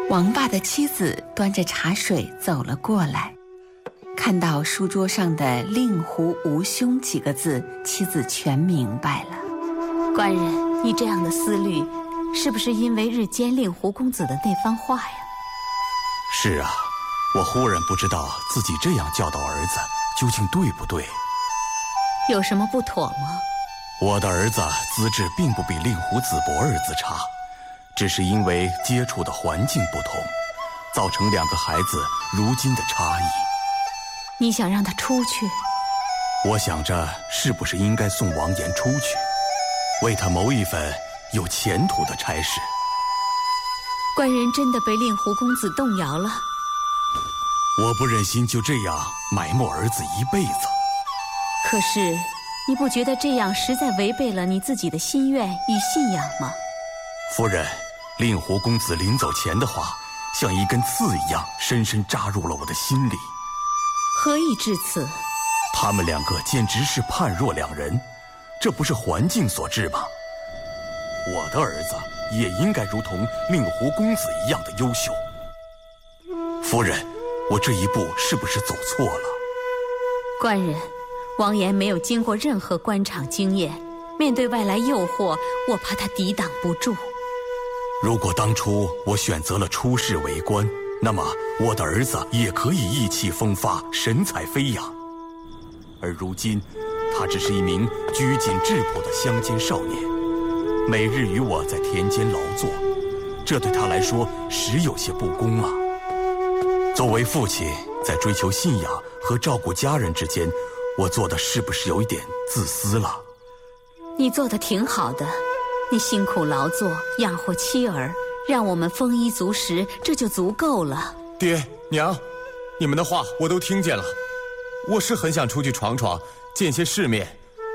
王爸的妻子端着茶水走了过来，看到书桌上的令狐无兄几个字，妻子全明白了。 官人，你这样的思虑，是不是因为日间令狐公子的那番话呀？ 是啊，我忽然不知道自己这样教导儿子究竟对不对。 有什么不妥吗？ 我的儿子资质并不比令狐子博儿子差，只是因为接触的环境不同，造成两个孩子如今的差异。 你想让他出去？ 我想着是不是应该送王岩出去，为他谋一份有前途的差事。 官人真的被令狐公子动摇了？ 我不忍心就这样埋没儿子一辈子。 可是你不觉得这样实在违背了你自己的心愿与信仰吗？ 夫人，令狐公子临走前的话像一根刺一样深深扎入了我的心里。 何以至此？ 他们两个简直是判若两人，这不是环境所致吗？我的儿子也应该如同令狐公子一样的优秀。夫人，我这一步是不是走错了？ 官人，王岩没有经过任何官场经验，面对外来诱惑，我怕他抵挡不住。 如果当初我选择了出仕为官，那么我的儿子也可以意气风发，神采飞扬。而如今他只是一名拘谨质朴的乡间少年，每日与我在田间劳作，这对他来说实有些不公啊。作为父亲，在追求信仰和照顾家人之间，我做的是不是有一点自私了？ 你做的挺好的，你辛苦劳作，养活妻儿，让我们丰衣足食，这就足够了。 爹娘，你们的话我都听见了，我是很想出去闯闯，见些世面。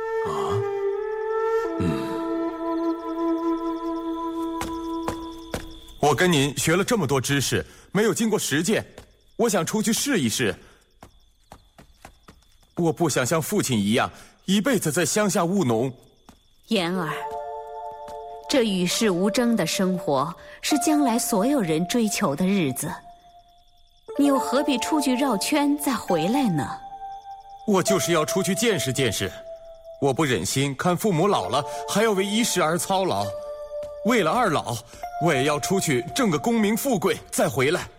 我跟您学了这么多知识，没有经过实践，我想出去试一试。我不想像父亲一样，一辈子在乡下务农。 言儿，这与世无争的生活是将来所有人追求的日子，你又何必出去绕圈再回来呢？ 我就是要出去见识见识，我不忍心看父母老了还要为衣食而操劳，为了二老，我也要出去挣个功名富贵再回来。